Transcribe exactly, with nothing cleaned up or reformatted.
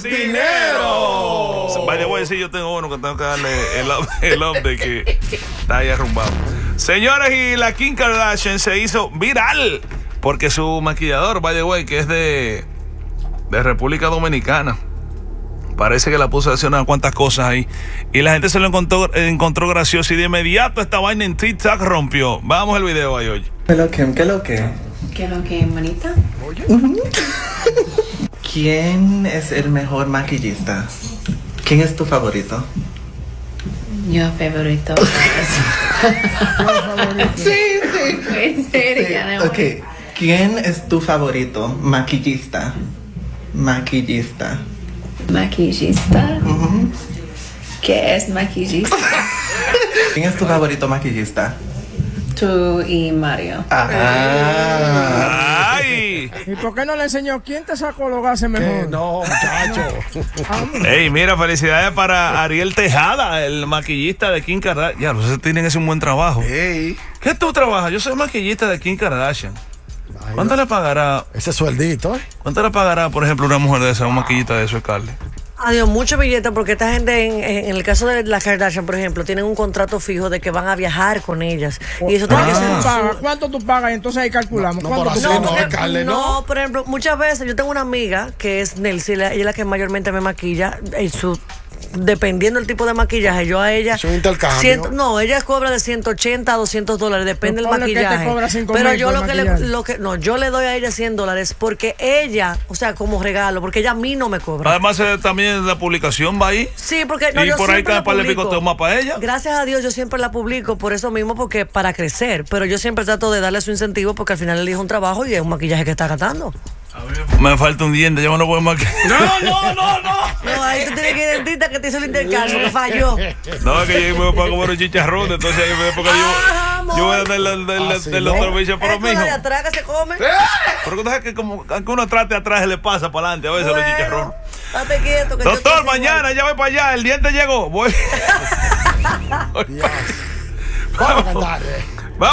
dinero. Vaya, voy a decir, yo tengo uno que tengo que darle el, el update que está ahí arrumbado. Señores, y la Kim Kardashian se hizo viral porque su maquillador, by the way, que es de, de República Dominicana, parece que la puso a hacer unas cuantas cosas ahí y la gente se lo encontró, encontró gracioso y de inmediato esta vaina en TikTok rompió. Vamos al video ahí, oye. ¿Qué lo que? ¿Qué lo que? ¿Qué lo que, manita? ¿Quién es el mejor maquillista? ¿Quién es tu favorito? Yo favorito. Sí, sí. En serio, Sí. ya no. Ok, ¿quién es tu favorito maquillista? Maquillista. Maquillista. Ujú. ¿Qué es maquillista? ¿Quién es tu favorito maquillista? Tú y Mario. Ah. ¡Ay! ¿Y por qué no le enseñó quién te sacó los gases mejor? No, muchacho. Ey, mira, felicidades para Ariel Tejada, el maquillista de Kim Kardashian. Ya, ustedes tienen ese un buen trabajo. Ey. ¿Qué tú trabajas? Yo soy maquillista de Kim Kardashian. ¿Cuánto le pagará? Ese sueldito, ¿eh? ¿Cuánto le pagará, por ejemplo, una mujer de esa, un maquillista de eso, Carly? Adiós, mucho billete porque esta gente, en, en el caso de las Kardashian, por ejemplo, tienen un contrato fijo de que van a viajar con ellas. Y eso tiene que ser... ¿Cuánto tú pagas? ¿Cuánto tú pagas? Y entonces ahí calculamos. No, ¿Cuánto por tú así pagas? no, porque- Carly, no. no, por ejemplo, muchas veces yo tengo una amiga que es Nelcy, la- ella es la que mayormente me maquilla. Y su, dependiendo del tipo de maquillaje, yo a ella. Es un intercambio. ciento- no, ella cobra de ciento ochenta a doscientos dólares, depende Pero del ponle que te maquillaje. cobra cinco Pero mil yo por lo que, le, maquillar. lo que. No, yo le doy a ella cien dólares porque ella, o sea, como regalo, porque ella a mí no me cobra. Además, eh, también la publicación va ahí. Sí, porque no, y yo por ahí siempre cada la par de publico. picoteos más para ella. Gracias a Dios yo siempre la publico por eso mismo, porque para crecer, pero yo siempre trato de darle su incentivo porque al final él dijo un trabajo y es un maquillaje que está gastando. Me falta un diente, ya me lo puedo maquillar. No, no, no, no. No, ahí tú tienes que ir al dentista que te hizo el intercambio, que falló. No, es que yo me voy a comer un chicharrón, entonces ahí me porque Ajá, amor. yo, yo voy a darle del, del, Ah, sí, del ¿no? doctor bicho, pero Es con la mijo. de atrás que se come. Pero tú sabes que como que uno trate atrás se le pasa para adelante a veces los chicharrones. Bueno, date quieto. Que yo Doctor, estoy mañana ya voy para allá, el diente llegó. Voy. Dios. Vamos a cantar, eh.